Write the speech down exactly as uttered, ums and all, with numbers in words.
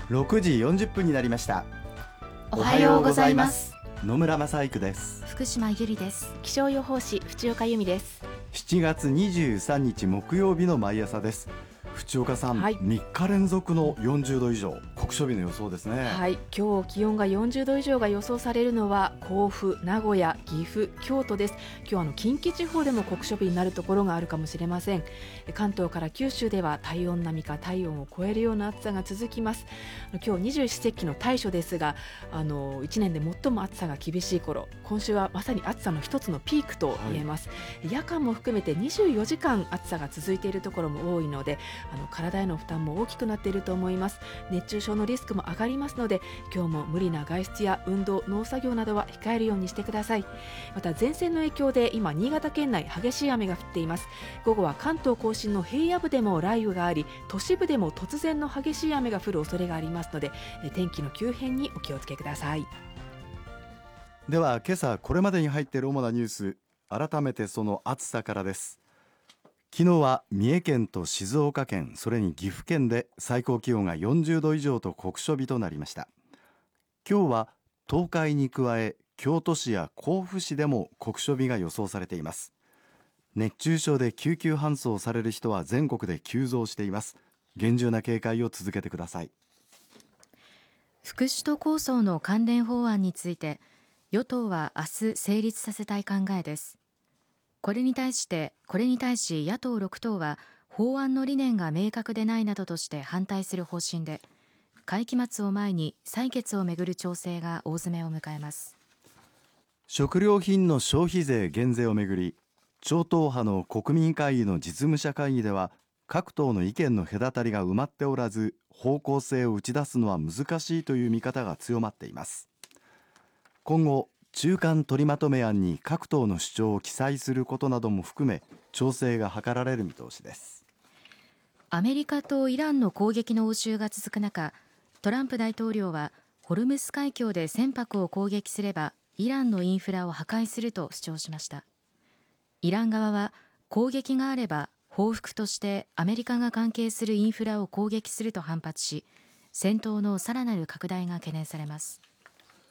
ろくじよんじゅっぷんになりました。 おはようございます。 野村正育です。 福島ゆりです。 気象予報士淵岡由美です。 しちがつにじゅうさんにち木曜日の毎朝です。淵岡さん、はい、みっか連続のよんじゅうど以上、酷暑日の予想ですね。 はい、今日気温がよんじゅうど以上が予想されるのは甲府、名古屋、岐阜、京都です。今日はあの近畿地方でも酷暑日になるところがあるかもしれません。関東から九州では体温並みか体温を超えるような暑さが続きます。今日二十四節気の大暑ですが、あのいちねんで最も暑さが厳しい頃、今週はまさに暑さの一つのピークと言えます、はい、夜間も含めてにじゅうよじかん暑さが続いているところも多いので、あの体への負担も大きくなっていると思います。熱中症のリスクも上がりますので、今日も無理な外出や運動、農作業などは控えるようにしてください。また前線の影響で今新潟県内激しい雨が降っています。午後は関東甲信の平野部でも雷雨があり、都市部でも突然の激しい雨が降る恐れがありますので、天気の急変にお気をつけください。 では今朝これまでに入っている主なニュース、改めてその暑さからです。昨日は三重県と静岡県、それに岐阜県で最高気温がよんじゅうど以上と酷暑日となりました。今日は東海に加え京都市や甲府市でも酷暑日が予想されています。熱中症で救急搬送される人は全国で急増しています。厳重な警戒を続けてください。 福祉と構想の関連法案について与党は明日成立させたい考えです。これに対してこれに対し野党ろく党は法案の理念が明確でないなどとして反対する方針で、会期末を前に採決をめぐる調整が大詰めを迎えます。 食料品の消費税減税をめぐり、超党派の国民会議の実務者会議では各党の意見の隔たりが埋まっておらず、方向性を打ち出すのは難しいという見方が強まっています。今後中間取りまとめ案に各党の主張を記載することなども含め調整が図られる見通しです。 アメリカとイランの攻撃の応酬が続く中、トランプ大統領はホルムス海峡で船舶を攻撃すればイランのインフラを破壊すると主張しました。イラン側は攻撃があれば報復としてアメリカが関係するインフラを攻撃すると反発し、戦闘のさらなる拡大が懸念されます。